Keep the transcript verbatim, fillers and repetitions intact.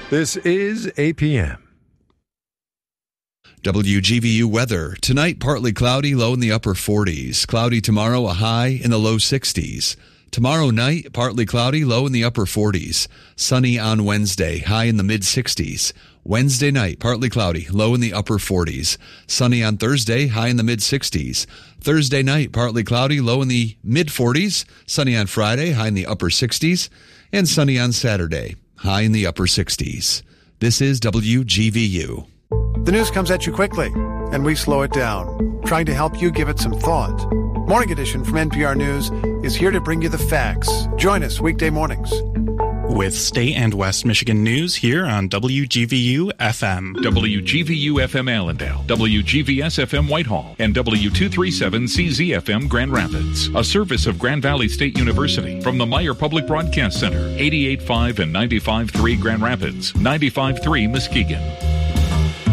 This is A P M. W G V U weather. Tonight, partly cloudy, low in the upper forties. Cloudy tomorrow, a high in the low sixties. Tomorrow night, partly cloudy, low in the upper forties. Sunny on Wednesday, high in the mid-sixties. Wednesday night, partly cloudy, low in the upper forties. Sunny on Thursday, high in the mid-sixties. Thursday night, partly cloudy, low in the mid-forties. Sunny on Friday, high in the upper sixties. And sunny on Saturday, high in the upper sixties. This is W G V U. The news comes at you quickly, and we slow it down, trying to help you give it some thought. Morning Edition from N P R News is here to bring you the facts. Join us weekday mornings. With State and West Michigan news here on W G V U F M. W G V U F M Allendale, W G V S F M Whitehall, and W two thirty-seven C Z F M Grand Rapids. A service of Grand Valley State University from the Meyer Public Broadcast Center, eighty-eight point five and ninety-five point three Grand Rapids, ninety-five point three Muskegon.